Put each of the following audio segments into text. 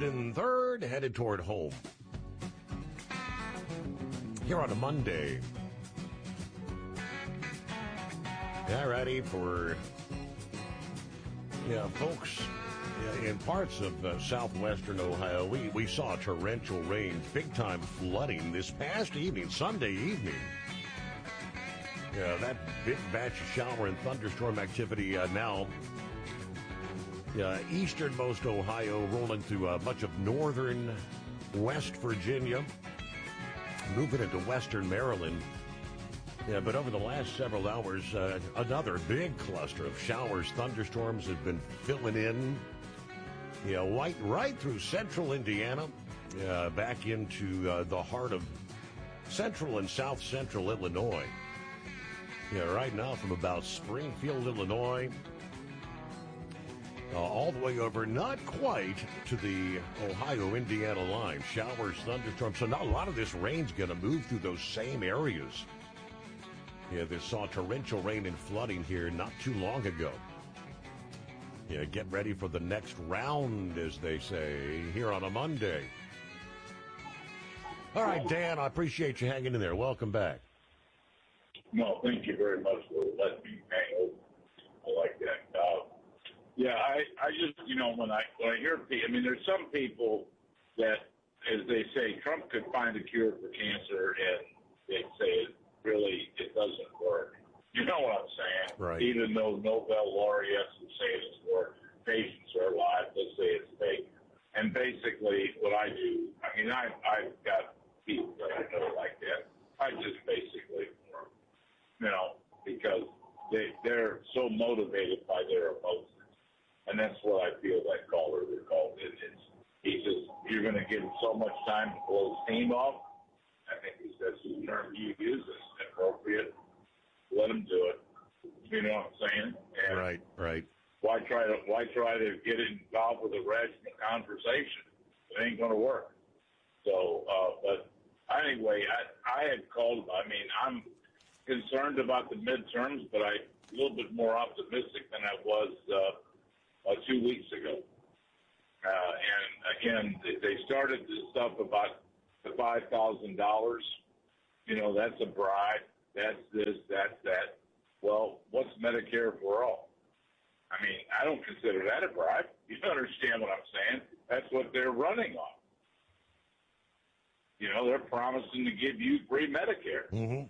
and third, headed toward home. Here on a Monday. Yeah, ready for, folks, in parts of southwestern Ohio, we saw torrential rain, big-time flooding this past evening, Sunday evening. Yeah, that big batch of shower and thunderstorm activity now easternmost Ohio, rolling through much of northern West Virginia, moving into western Maryland. Yeah, but over the last several hours, another big cluster of showers, thunderstorms have been filling in. Right through central Indiana, back into the heart of central and south central Illinois. Right now from about Springfield, Illinois, all the way over, not quite to the Ohio-Indiana line. Showers, thunderstorms. So now a lot of this rain's going to move through those same areas. They saw torrential rain and flooding here not too long ago. Get ready for the next round, as they say, here on a Monday. All right, Dan, I appreciate you hanging in there. Welcome back. No, thank you very much for letting me hang over. I like that. I just, when I hear people, there's some people that, as they say, Trump could find a cure for cancer, and they say it doesn't work. You know what I'm saying? Right. Even though Nobel laureates would say it's work, patients are alive, they say it's fake. And basically, what I do, I've got people that I know like that. I just basically, because they're so motivated by their emotions. And that's what I feel that caller recalled. He says, you're going to give him so much time to blow steam off. I think that's the term you use. It's appropriate. Let him do it. You know what I'm saying? And right. Why try to get involved with a rational conversation? It ain't going to work. So, but anyway, I had called. I'm concerned about the midterms, but I'm a little bit more optimistic than I was 2 weeks ago. And again, they started this stuff about the $5,000. That's a bribe. That's this, that's that. Well, what's Medicare for all? I don't consider that a bribe. You understand what I'm saying? That's what they're running on. They're promising to give you free Medicare. Mm-hmm.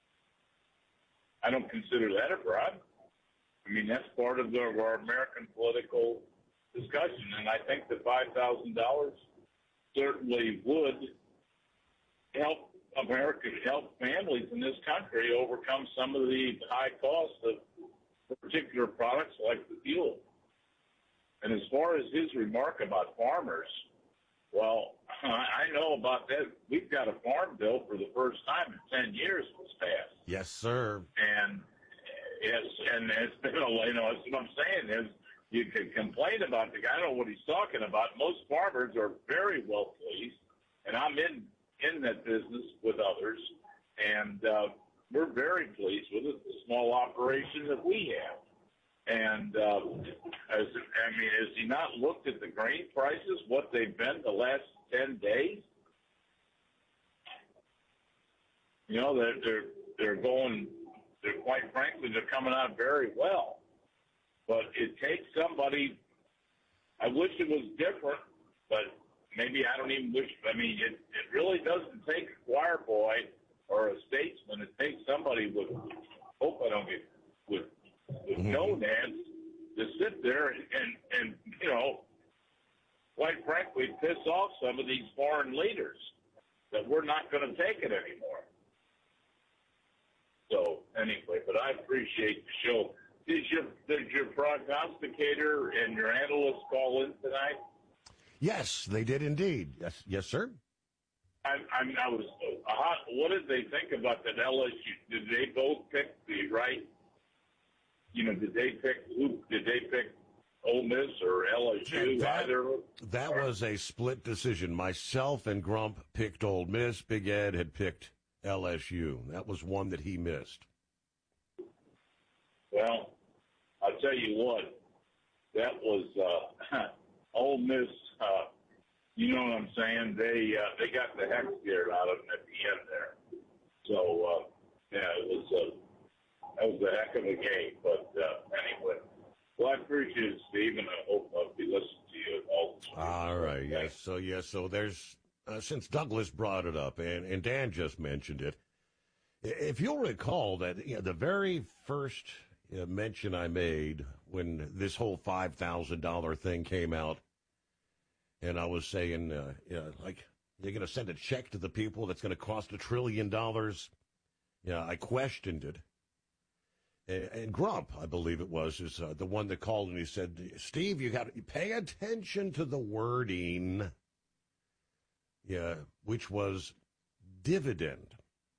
I don't consider that a bribe. That's part of our American political discussion, and I think the $5,000 certainly would help families in this country overcome some of the high costs of particular products like the fuel. And as far as his remark about farmers, well, I know about that. We've got a farm bill for the first time in 10 years was passed. Yes, sir. And it's been that's what I'm saying is you can complain about the guy. I don't know what he's talking about. Most farmers are very well pleased, and I'm in that business with others, and we're very pleased with it, the small operation that we have. And has he not looked at the grain prices, what they've been the last 10 days? They're quite frankly, they're coming out very well. But it takes somebody, I wish it was different, but maybe I don't even wish, it really doesn't take a choir boy or a statesman. It takes somebody with, hope I don't get, with gonads to sit there and quite frankly, piss off some of these foreign leaders that we're not going to take it anymore. So anyway, but I appreciate the show. Did your prognosticator and your analyst call in tonight? Yes, they did indeed. Yes, sir. I was. What did they think about that LSU? Did they both pick the right? Did they pick who? Did they pick Ole Miss or LSU? That was a split decision. Myself and Grump picked Ole Miss. Big Ed had picked LSU. That was one that he missed. Well, I'll tell you what. That was Ole Miss You know what I'm saying? They got the heck scared out of him at the end there. So yeah, that was a heck of a game. But anyway, well, I appreciate it, Steve, and I hope I'll be listening to you all the time. All right, yes. So there's, since Douglas brought it up, and Dan just mentioned it, if you'll recall that the very first mention I made when this whole $5,000 thing came out, and I was saying, like, you're going to send a check to the people that's going to cost $1 trillion. Yeah, I questioned it. And Grump, I believe it was, is the one that called and he said, Steve, you got to pay attention to the wording, which was dividend.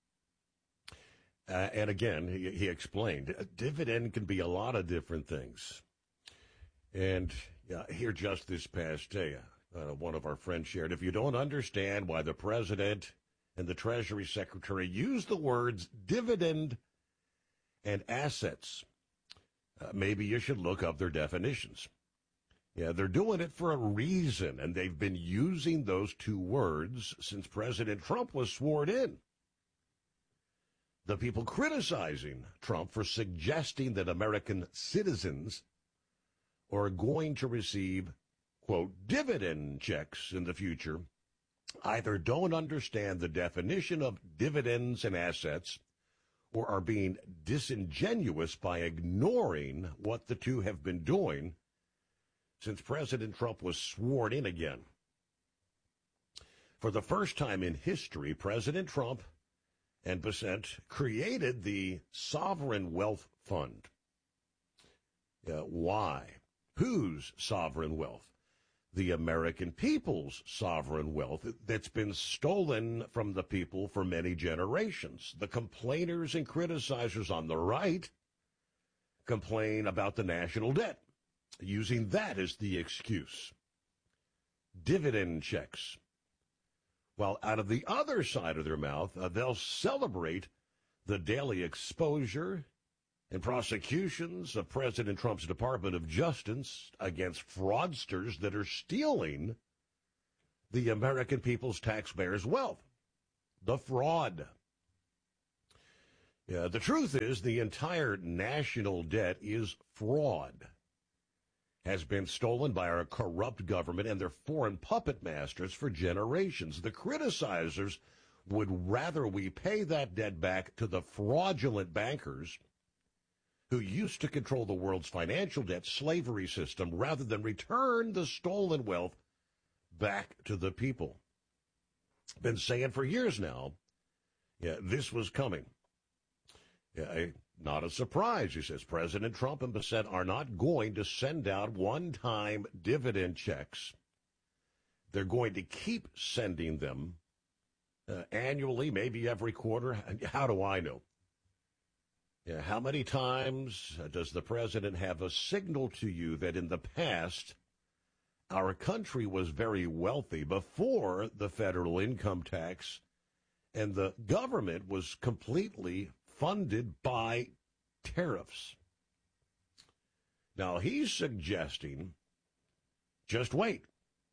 And again, he explained, a dividend can be a lot of different things. And here just this past day, one of our friends shared, if you don't understand why the president and the Treasury Secretary use the words dividend and assets, maybe you should look up their definitions. Yeah, they're doing it for a reason, and they've been using those two words since President Trump was sworn in. The people criticizing Trump for suggesting that American citizens are going to receive, quote, dividend checks in the future either don't understand the definition of dividends and assets or are being disingenuous by ignoring what the two have been doing since President Trump was sworn in again. For the first time in history, President Trump and Bissett created the Sovereign Wealth Fund. Why? Whose sovereign wealth? The American people's sovereign wealth that's been stolen from the people for many generations. The complainers and criticizers on the right complain about the national debt, using that as the excuse. Dividend checks. While out of the other side of their mouth, they'll celebrate the daily exposure and prosecutions of President Trump's Department of Justice against fraudsters that are stealing the American people's taxpayers' wealth. The fraud. Yeah, the truth is the entire national debt is fraud. Has been stolen by our corrupt government and their foreign puppet masters for generations. The criticizers would rather we pay that debt back to the fraudulent bankers who used to control the world's financial debt slavery system rather than return the stolen wealth back to the people. Been saying for years now, this was coming. Not a surprise, he says. President Trump and Bissett are not going to send out one-time dividend checks. They're going to keep sending them annually, maybe every quarter. How do I know? How many times does the president have a signal to you that in the past our country was very wealthy before the federal income tax and the government was completely funded by tariffs? Now, he's suggesting, just wait.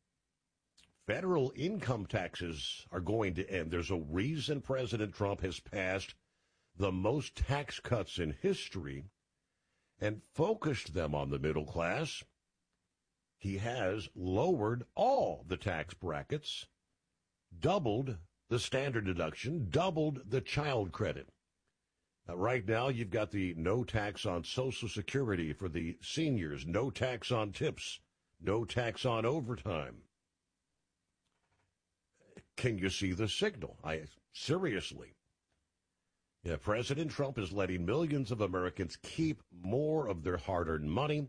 Federal income taxes are going to end. There's a reason President Trump has passed the most tax cuts in history and focused them on the middle class. He has lowered all the tax brackets, doubled the standard deduction, doubled the child credit. Right now, you've got the no tax on Social Security for the seniors, no tax on tips, no tax on overtime. Can you see the signal? Seriously. President Trump is letting millions of Americans keep more of their hard-earned money.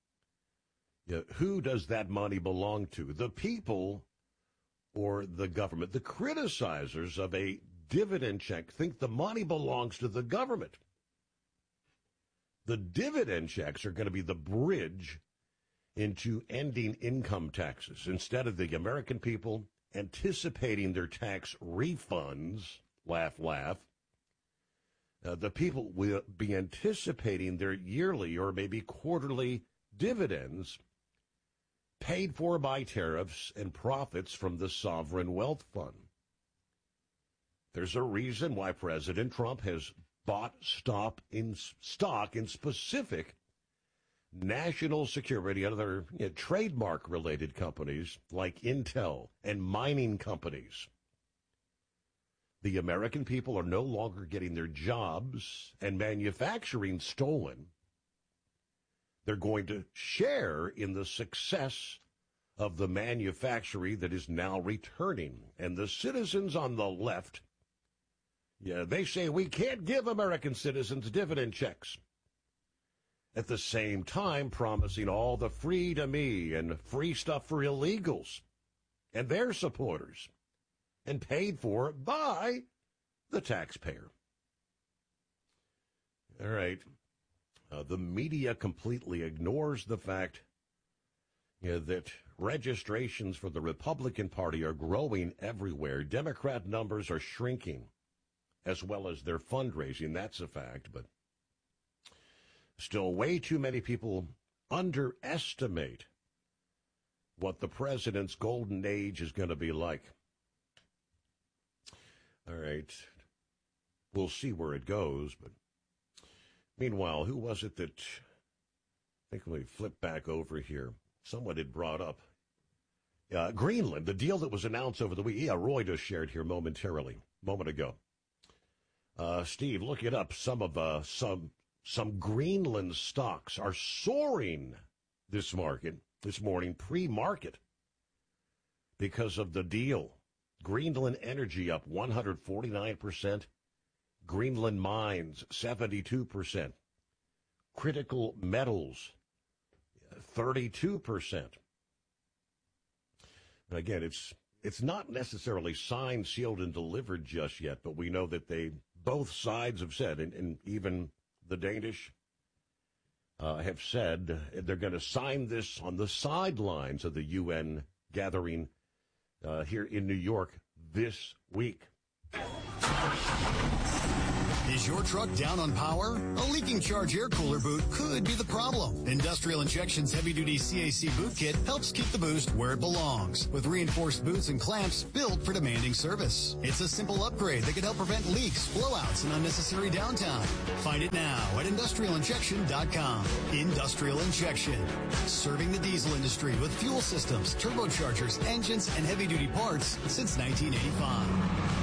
Who does that money belong to? The people or the government? The criticizers of a dividend check think the money belongs to the government. The dividend checks are going to be the bridge into ending income taxes. Instead of the American people anticipating their tax refunds, laugh, laugh, the people will be anticipating their yearly or maybe quarterly dividends paid for by tariffs and profits from the sovereign wealth fund. There's a reason why President Trump has bought stock in specific national security and other trademark-related companies like Intel and mining companies. The American people are no longer getting their jobs and manufacturing stolen. They're going to share in the success of the manufacturing that is now returning. And the citizens on the left, they say we can't give American citizens dividend checks. At the same time, promising all the free to me and free stuff for illegals and their supporters, and paid for by the taxpayer. All right. The media completely ignores the fact that registrations for the Republican Party are growing everywhere. Democrat numbers are shrinking, as well as their fundraising. That's a fact, but still way too many people underestimate what the president's golden age is going to be like. All right. We'll see where it goes, but meanwhile, who was it that, I think we flip back over here, someone had brought up Greenland, the deal that was announced over the week. Yeah, Roy just shared here moment ago. Steve, look it up. Some Greenland stocks are soaring this morning, pre-market, because of the deal. Greenland Energy up 149%. Greenland Mines 72%. Critical Metals 32%. Again, it's not necessarily signed, sealed, and delivered just yet, but we know that both sides have said, and even the Danish have said they're going to sign this on the sidelines of the UN gathering here in New York this week. Is your truck down on power? A leaking charge air cooler boot could be the problem. Industrial Injection's heavy-duty CAC boot kit helps keep the boost where it belongs, with reinforced boots and clamps built for demanding service. It's a simple upgrade that can help prevent leaks, blowouts, and unnecessary downtime. Find it now at industrialinjection.com. Industrial Injection, serving the diesel industry with fuel systems, turbochargers, engines, and heavy-duty parts since 1985.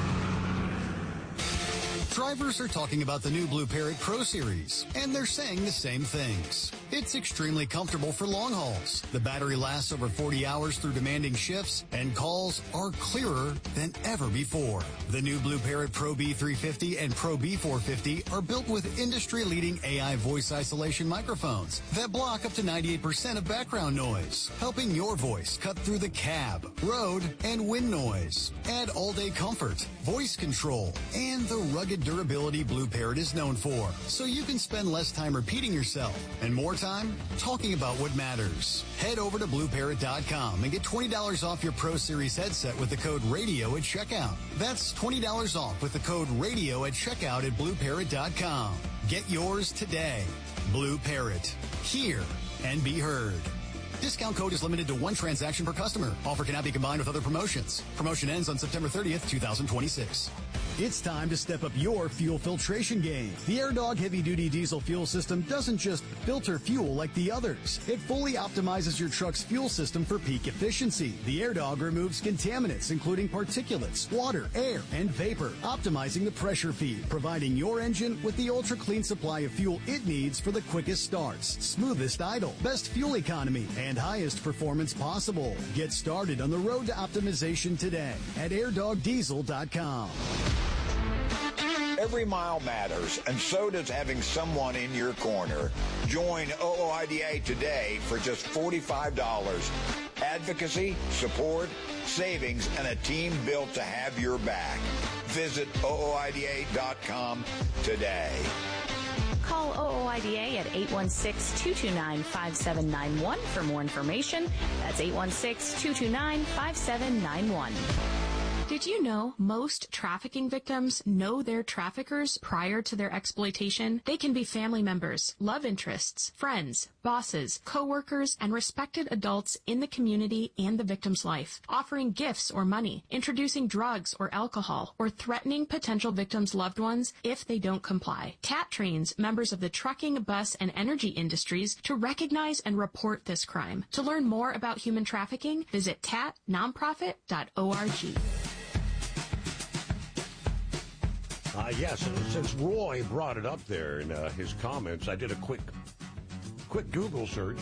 Drivers are talking about the new Blue Parrot Pro Series, and they're saying the same things. It's extremely comfortable for long hauls. The battery lasts over 40 hours through demanding shifts, and calls are clearer than ever before. The new Blue Parrot Pro B350 and Pro B450 are built with industry-leading AI voice isolation microphones that block up to 98% of background noise, helping your voice cut through the cab, road, and wind noise. Add all-day comfort, voice control, and the rugged durability Blue Parrot is known for, so you can spend less time repeating yourself and more time talking about what matters. Head over to BlueParrot.com and get $20 off your Pro Series headset with the code RADIO at checkout. That's $20 off with the code RADIO at checkout at BlueParrot.com. Get yours today. Blue Parrot. Hear and be heard. Discount code is limited to one transaction per customer. Offer cannot be combined with other promotions. Promotion ends on September 30th, 2026. It's time to step up your fuel filtration game. The AirDog heavy-duty diesel fuel system doesn't just filter fuel like the others. It fully optimizes your truck's fuel system for peak efficiency. The AirDog removes contaminants, including particulates, water, air, and vapor, optimizing the pressure feed, providing your engine with the ultra-clean supply of fuel it needs for the quickest starts, smoothest idle, best fuel economy, and highest performance possible. Get started on the road to optimization today at airdogdiesel.com. Every mile matters, and so does having someone in your corner. Join OOIDA today for just $45. Advocacy, support, savings, and a team built to have your back. Visit OOIDA.com today. Call OOIDA at 816-229-5791 for more information. That's 816-229-5791. Did you know most trafficking victims know their traffickers prior to their exploitation? They can be family members, love interests, friends, bosses, co-workers, and respected adults in the community and the victim's life, offering gifts or money, introducing drugs or alcohol, or threatening potential victims' loved ones if they don't comply. TAT trains members of the trucking, bus, and energy industries to recognize and report this crime. To learn more about human trafficking, visit tatnonprofit.org. Yes, since Roy brought it up there in his comments, I did a quick Google search,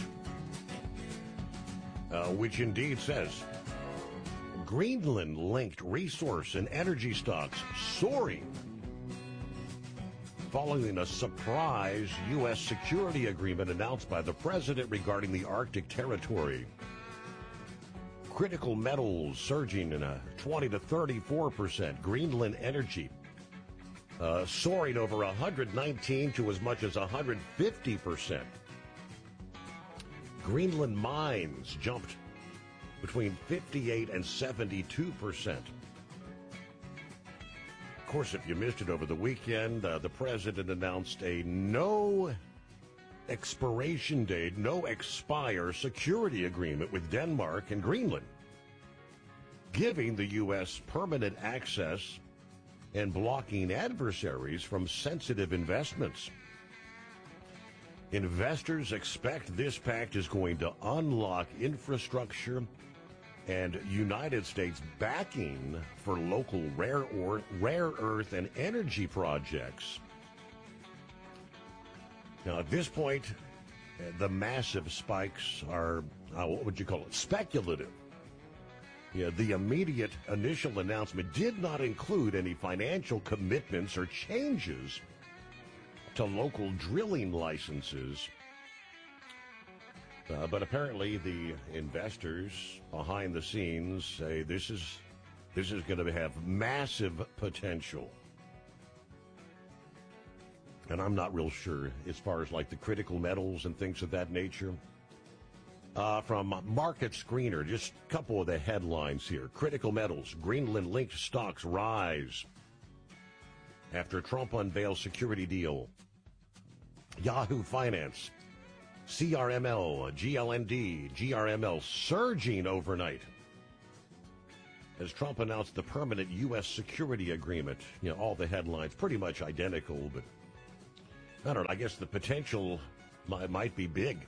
which indeed says Greenland-linked resource and energy stocks soaring following a surprise U.S. security agreement announced by the president regarding the Arctic territory. Critical metals surging in a 20 to 34%. Greenland energy soaring over 119 to as much as 150%. Greenland mines jumped between 58 and 72%. Of course, if you missed it over the weekend, the president announced a no expiration date, no expire security agreement with Denmark and Greenland, giving the U.S. permanent access and blocking adversaries from sensitive investments. Investors expect this pact is going to unlock infrastructure and United States backing for local rare earth and energy projects. Now, at this point, the massive spikes are, what would you call it, speculative. Yeah, the immediate initial announcement did not include any financial commitments or changes to local drilling licenses. But apparently the investors behind the scenes say this is going to have massive potential. And I'm not real sure as far as like the critical metals and things of that nature. From Market Screener, just a couple of the headlines here. Critical metals, Greenland-linked stocks rise after Trump unveils security deal. Yahoo Finance, CRML, GLND, GRML surging overnight as Trump announced the permanent U.S. security agreement. You know, all the headlines pretty much identical, but I don't know. I guess the potential might be big.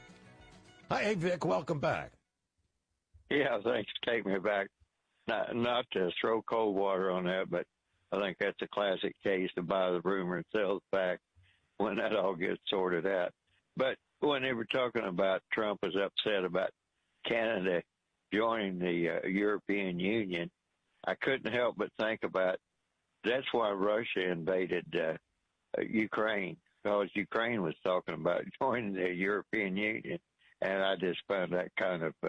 Hi, Vic. Welcome back. Yeah, thanks for taking me back. Not to throw cold water on that, but I think that's a classic case to buy the rumor and sell the fact when that all gets sorted out. But when they were talking about Trump was upset about Canada joining the European Union, I couldn't help but think about that's why Russia invaded Ukraine, because Ukraine was talking about joining the European Union. And I just found that kind of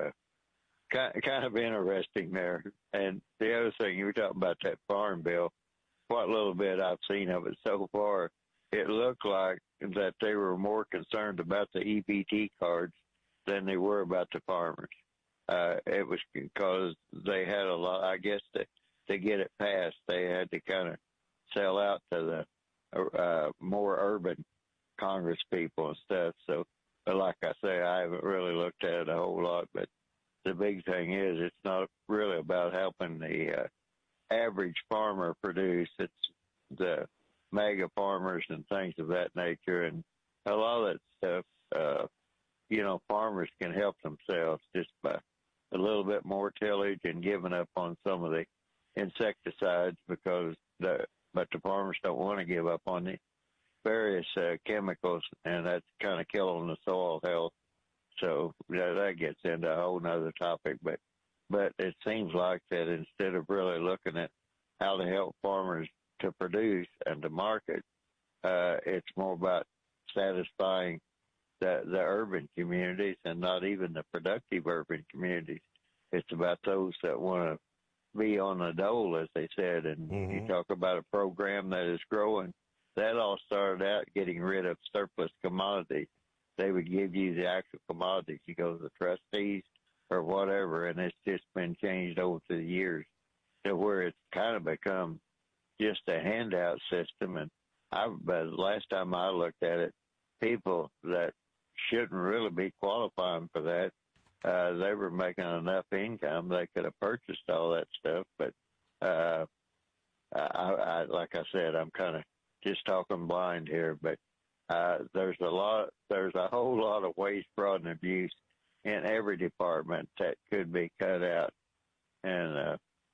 interesting there. And the other thing, you were talking about that farm bill, what little bit I've seen of it so far, it looked like that they were more concerned about the EBT cards than they were about the farmers. It was because they had a lot, I guess, to get it passed, they had to kind of sell out to the more urban Congress people and stuff. So, but like I say, I haven't really looked at it a whole lot. But the big thing is it's not really about helping the average farmer produce. It's the mega farmers and things of that nature. And a lot of that stuff, farmers can help themselves just by a little bit more tillage and giving up on some of the insecticides but the farmers don't want to give up on the various chemicals, and that's kind of killing the soil health. So that gets into a whole nother topic. But it seems like that instead of really looking at how to help farmers to produce and to market, it's more about satisfying the urban communities and not even the productive urban communities. It's about those that want to be on the dole, as they said. And you talk about a program that is growing. That all started out getting rid of surplus commodities. They would give you the actual commodities. You go to the trustees or whatever, and it's just been changed over the years to where kind of become just a handout system. And but the last time I looked at it, people that shouldn't really be qualifying for that, they were making enough income they could have purchased all that stuff. But I like I said, I'm kind of just talking blind here. But there's a whole lot of waste, fraud, and abuse in every department that could be cut out. And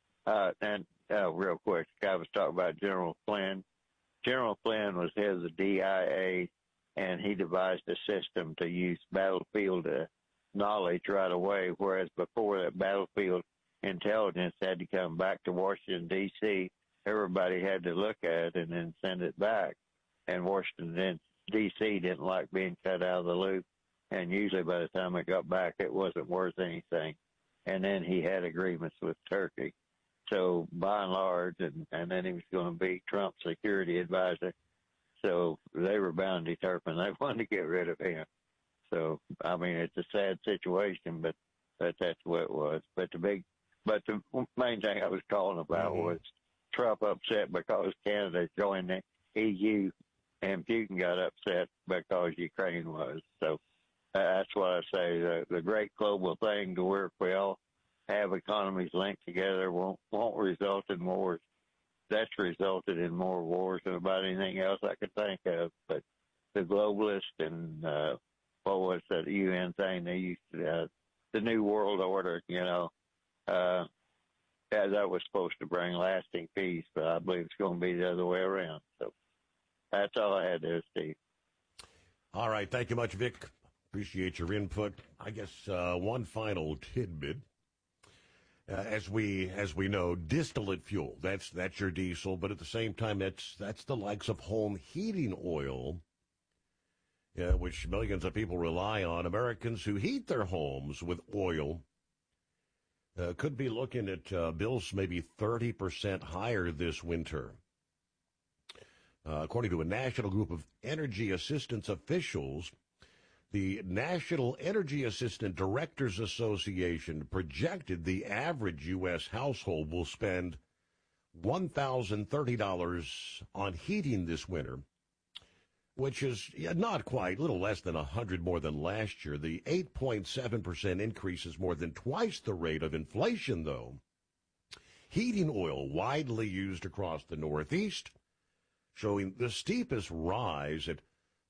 real quick, I was talking about General Flynn. General Flynn was head of the DIA, and he devised a system to use battlefield knowledge right away, whereas before that battlefield intelligence had to come back to Washington, D.C. Everybody had to look at it and then send it back. And Washington, D.C. didn't like being cut out of the loop, and usually by the time it got back, it wasn't worth anything. And then he had agreements with Turkey. So by and large, and then he was going to be Trump's security advisor. So they were bound and determined they wanted to get rid of him. So, I mean, it's a sad situation, but that's what it was. But the main thing I was calling about was Trump upset because Canada joined the EU, and Putin got upset because Ukraine was. So that's what I say. The great global thing to where we all have economies linked together won't result in wars. That's resulted in more wars than about anything else I could think of. But the globalists and what was that UN thing they used to, the New World Order, that was supposed to bring lasting peace, but I believe it's going to be the other way around. So that's all I had there, Steve. All right. Thank you much, Vic. Appreciate your input. I guess one final tidbit. As we know, distillate fuel, that's your diesel, but at the same time, that's the likes of home heating oil, which millions of people rely on. Americans who heat their homes with oil could be looking at bills maybe 30% higher this winter. According to a national group of energy assistance officials, the National Energy Assistant Directors Association projected the average U.S. household will spend $1,030 on heating this winter, which is not quite, a little less than $100 more than last year. The 8.7% increase is more than twice the rate of inflation, though. Heating oil, widely used across the Northeast, showing the steepest rise at